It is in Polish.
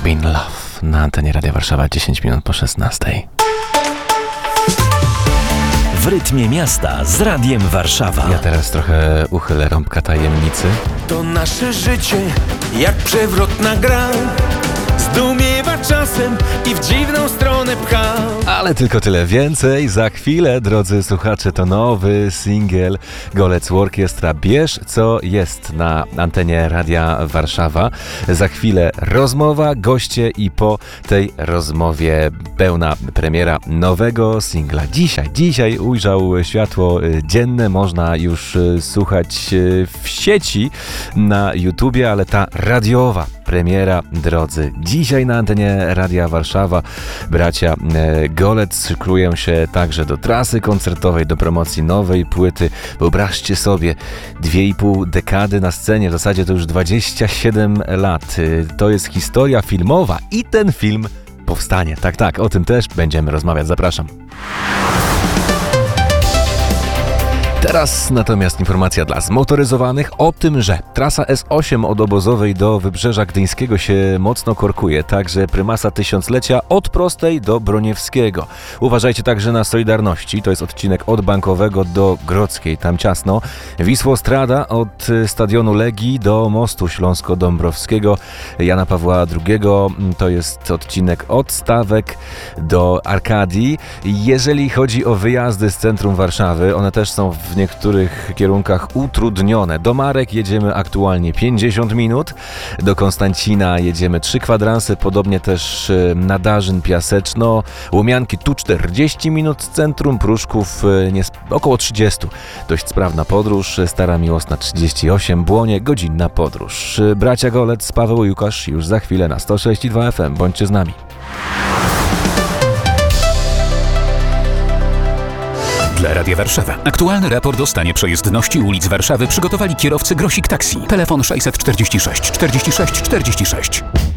Been Love na antenie Radia Warszawa 10 minut po 16. W rytmie miasta z Radiem Warszawa. Ja teraz trochę uchylę rąbka tajemnicy. To nasze życie jak przewrotna gra, zdumiewa czasem i w dziwną stronę pcha. Ale tylko tyle. Więcej za chwilę, drodzy słuchacze, to nowy singiel Golec Orkiestra. Bierz co jest na antenie Radia Warszawa. Za chwilę rozmowa, goście i po tej rozmowie pełna premiera nowego singla. Dzisiaj ujrzał światło dzienne, można już słuchać w sieci na YouTubie, ale ta radiowa premiera, drodzy. Dzisiaj na antenie Radia Warszawa bracia Golec szykują się także do trasy koncertowej, do promocji nowej płyty. Wyobraźcie sobie, 2,5 dekady na scenie, w zasadzie to już 27 lat. To jest historia filmowa i ten film powstanie. Tak, o tym też będziemy rozmawiać. Zapraszam. Teraz natomiast informacja dla zmotoryzowanych o tym, że trasa S8 od Obozowej do Wybrzeża Gdyńskiego się mocno korkuje, także prymasa tysiąclecia od Prostej do Broniewskiego. Uważajcie także na Solidarności, to jest odcinek od Bankowego do Grodzkiej, tam ciasno. Wisłostrada od Stadionu Legii do Mostu Śląsko-Dąbrowskiego Jana Pawła II, to jest odcinek od Stawek do Arkadii. Jeżeli chodzi o wyjazdy z centrum Warszawy, one też są w niektórych kierunkach utrudnione. Do Marek jedziemy aktualnie 50 minut, do Konstancina jedziemy 3 kwadranse, podobnie też na Darzyn, Piaseczno, Łomianki tu 40 minut z centrum, Pruszków około 30. Dość sprawna podróż, Stara Miłosna 38, Błonie godzinna podróż. Bracia Golec, Paweł i Łukasz już za chwilę na 106,2 FM. Bądźcie z nami. Dla Radia Warszawa. Aktualny raport o stanie przejezdności ulic Warszawy przygotowali kierowcy Grosik Taxi. Telefon 646 46 46.